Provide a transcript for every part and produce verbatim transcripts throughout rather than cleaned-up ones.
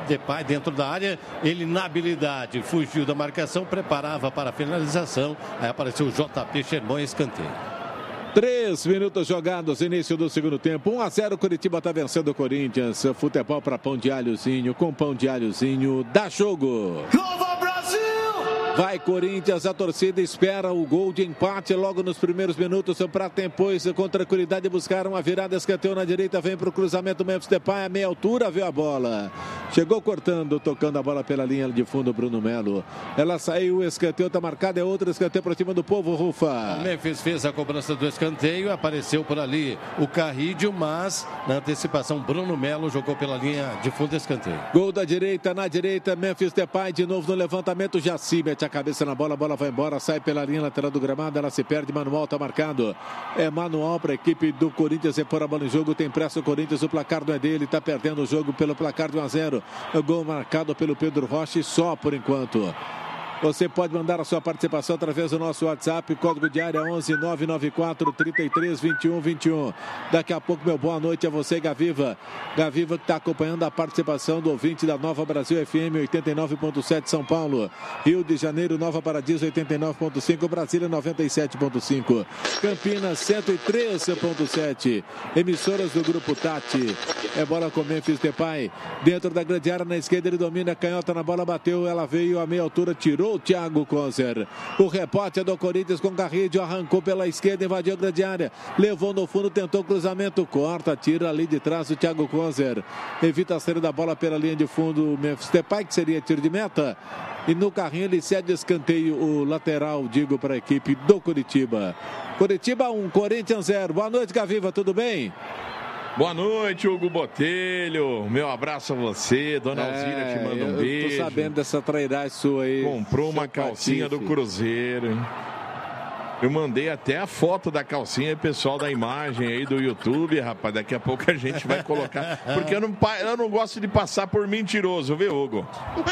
Depay dentro da área, ele na habilidade fugiu da marcação, preparava para a finalização, aí apareceu o J P Sherman, escanteio. Três minutos jogados, início do segundo tempo. um a zero, Curitiba está vencendo o Corinthians. Futebol para pão de alhozinho, com pão de alhozinho, dá jogo. Vai Corinthians, a torcida espera o gol de empate logo nos primeiros minutos para depois, com tranquilidade, buscar uma virada. Escanteio na direita, vem para o cruzamento. Memphis Depay, a meia altura, viu a bola. Chegou cortando, tocando a bola pela linha de fundo, Bruno Melo. Ela saiu, o escanteio está marcado, é outro escanteio para cima do Povo, Rufa. O Memphis fez a cobrança do escanteio, apareceu por ali o Carrídio, mas na antecipação, Bruno Melo jogou pela linha de fundo, escanteio. Gol da direita, na direita, Memphis Depay de novo no levantamento, Jaci mete a cabeça na bola, a bola vai embora, sai pela linha lateral do gramado, ela se perde, manual está marcado. É manual para a equipe do Corinthians, é pôr a bola em jogo, tem pressa o Corinthians, o placar não é dele, está perdendo o jogo pelo placar de um a zero. O gol marcado pelo Pedro Rocha, só por enquanto. Você pode mandar a sua participação através do nosso WhatsApp, código de área onze nove nove quatro, trinta e três, vinte e um, vinte e um. Daqui a pouco, meu boa noite a você, Gaviva. Gaviva que está acompanhando a participação do ouvinte da Nova Brasil F M oitenta e nove ponto sete São Paulo. Rio de Janeiro, Nova Paradiso oitenta e nove ponto cinco, Brasília noventa e sete ponto cinco. Campinas cento e três ponto sete. Emissoras do Grupo Tati. É bola com Memphis Depay. Dentro da grande área, na esquerda ele domina, canhota na bola, bateu, ela veio a meia altura, tirou o Thiago Conzer. O rebote é do Corinthians com Garrido, arrancou pela esquerda, invadiu a grande área, levou no fundo, tentou cruzamento, corta, tira ali de trás o Thiago Conzer. Evita a saída da bola pela linha de fundo, o Memphis Depay, que seria tiro de meta. E no carrinho ele cede escanteio, o lateral, digo, para a equipe do Curitiba. Curitiba um, Corinthians zero. Boa noite, Gaviva, tudo bem? Boa noite, Hugo Botelho. Meu abraço a você. Dona é, Alzira te manda um eu beijo. Eu tô sabendo dessa trairagem sua aí. Comprou uma calcinha do Cruzeiro. Eu mandei até a foto da calcinha, pessoal da imagem aí do YouTube, rapaz. Daqui a pouco a gente vai colocar. Porque eu não, eu não gosto de passar por mentiroso, viu, Hugo?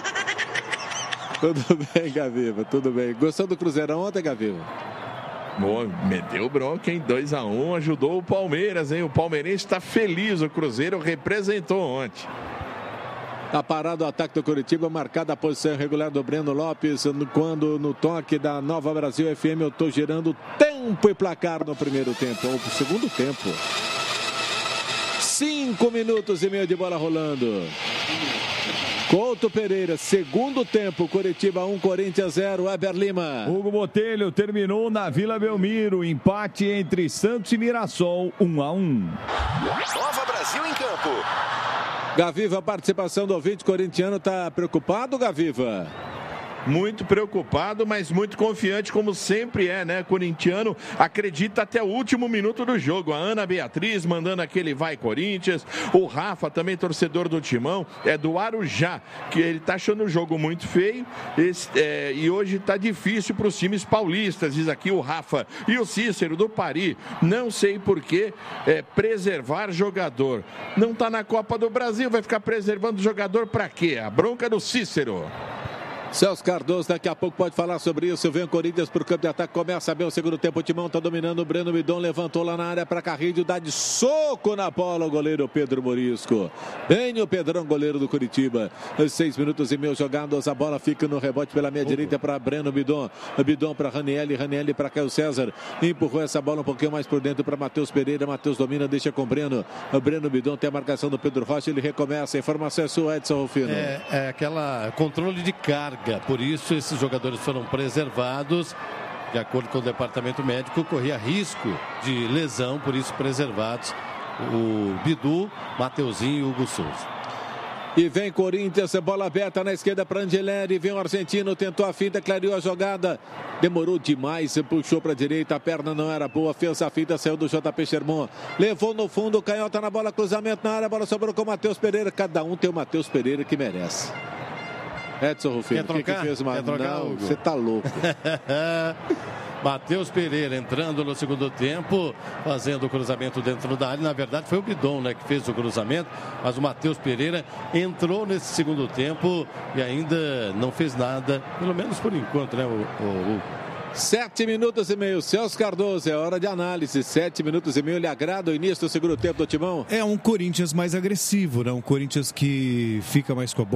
Tudo bem, Gaviva, tudo bem. Gostou do Cruzeirão ontem, Gaviva? Bom, meteu bronca, hein? dois a um, ajudou o Palmeiras, hein? O palmeirense está feliz, o Cruzeiro representou ontem. Tá parado o ataque do Curitiba, marcada a posição irregular do Breno Lopes, quando no toque da Nova Brasil F M eu tô girando tempo e placar no primeiro tempo, ou no segundo tempo. Cinco minutos e meio de bola rolando. Couto Pereira, segundo tempo, Curitiba um, Corinthians zero, Weber Lima. Hugo Botelho terminou na Vila Belmiro, empate entre Santos e Mirassol, um a um. Nova Brasil em campo. Gaviva, a participação do ouvinte corintiano, tá preocupado, Gaviva? Muito preocupado, mas muito confiante, como sempre é, né? Corintiano acredita até o último minuto do jogo. A Ana Beatriz mandando aquele vai Corinthians. O Rafa, também torcedor do Timão, é do Arujá, que ele tá achando o jogo muito feio. Esse, é, e hoje tá difícil para os times paulistas, diz aqui o Rafa. E o Cícero do Pari, não sei por que é, preservar jogador. Não tá na Copa do Brasil, vai ficar preservando jogador para quê? A bronca do Cícero. Celso Cardoso, daqui a pouco pode falar sobre isso. Vem o Corinthians para o campo de ataque, começa bem o segundo tempo. O Timão está dominando, o Breno Midon levantou lá na área para Carrilho, dá de soco na bola o goleiro Pedro Morisco. Bem o Pedrão, goleiro do Curitiba. Seis minutos e meio jogados, a bola fica no rebote pela meia direita para Breno Midon. Midon para Ranielli, Ranielli para Caio César. Empurrou essa bola um pouquinho mais por dentro para Matheus Pereira. Matheus domina, deixa com o Breno. O Breno Midon tem a marcação do Pedro Rocha, ele recomeça. A informação é sua, Edson Rufino. É, é aquela controle de carga. Por isso, esses jogadores foram preservados. De acordo com o departamento médico, corria risco de lesão, por isso preservados o Bidu, Mateuzinho e Hugo Souza. E vem Corinthians, bola aberta na esquerda para Angeleri, vem o argentino, tentou a finta, clareou a jogada, demorou demais, puxou para a direita, a perna não era boa, fez a finta, saiu do J P Sherman, levou no fundo, canhota na bola, cruzamento na área, a bola sobrou com o Matheus Pereira, cada um tem o Matheus Pereira que merece. Edson Rufino, o que, que fez uma... Não, você tá louco. Matheus Pereira entrando no segundo tempo, fazendo o cruzamento dentro da área. Na verdade foi o Bidon, né, que fez o cruzamento, mas o Matheus Pereira entrou nesse segundo tempo e ainda não fez nada, pelo menos por enquanto, né, o, o, o... Sete minutos e meio, Celso Cardoso, é hora de análise. Sete minutos e meio, lhe agrada o início do segundo tempo do Timão? É um Corinthians mais agressivo, né? Um Corinthians que fica mais com a bola.